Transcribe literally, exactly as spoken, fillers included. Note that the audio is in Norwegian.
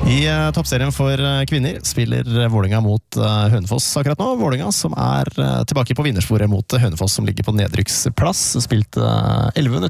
I uh, toppserien for uh, kvinner spiller Vålinga mot uh, Hønefoss akkurat nå. Vålinga som er uh, tilbake på vinnersporet mot Hønefoss som ligger på nedrykksplass. Spilt uh, elleve